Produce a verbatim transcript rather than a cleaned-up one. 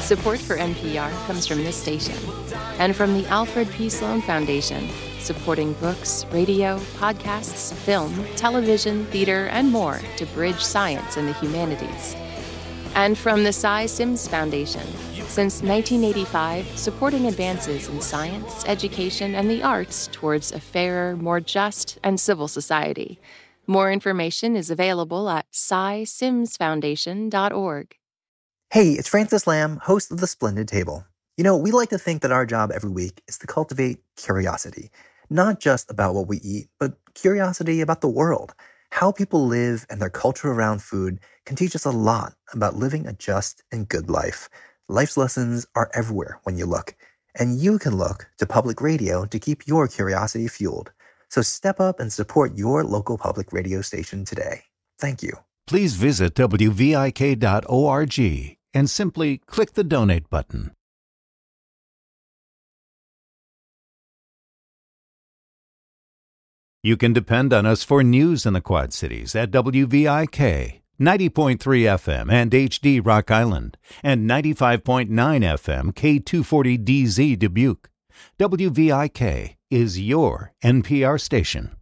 Support for N P R comes from this station and from the Alfred P. Sloan Foundation, supporting books, radio, podcasts, film, television, theater, and more to bridge science and the humanities. And from the Cy Sims Foundation, since nineteen eighty-five, supporting advances in science, education, and the arts towards a fairer, more just, and civil society. More information is available at cy sims foundation dot org. Hey, it's Francis Lamb, host of The Splendid Table. You know, we like to think that our job every week is to cultivate curiosity, not just about what we eat, but curiosity about the world. How people live and their culture around food can teach us a lot about living a just and good life. Life's lessons are everywhere when you look, and you can look to public radio to keep your curiosity fueled. So step up and support your local public radio station today. Thank you. Please visit W V I K dot org and simply click the donate button. You can depend on us for news in the Quad Cities at W V I K, ninety point three F M and H D Rock Island, and ninety-five point nine F M K two forty D Z Dubuque. W V I K is your N P R station.